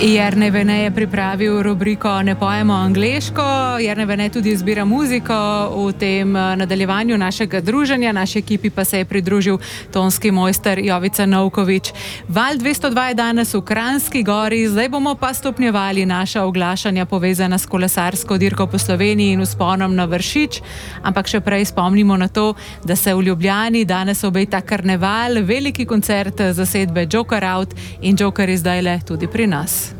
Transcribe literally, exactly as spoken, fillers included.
Jernej Vene je pripravil rubriko Ne pojemo angleško. Jernej Vene tudi izbira muziko v tem nadaljevanju našega druženja. Naši ekipi pa se je pridružil tonski mojster Jovica Novkovič. Val dvesto dva je danes v Kranjski Gori, zdaj bomo pa stopnjevali naša oglašanja povezana s kolesarsko dirko po Sloveniji in vzponom na Vršič. Ampak še prej spomnimo na to, da se v Ljubljani danes obeta karneval, veliki koncert zasedbe Joker Out in Joker je zdajle tudi pri nas.